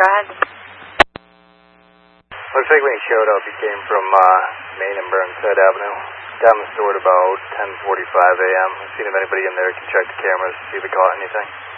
Go ahead. Looks like when he showed up, he came from Main and Burnside Avenue. Down the store at about 10:45 a.m. Seen if anybody in there can check the cameras, see if they caught anything.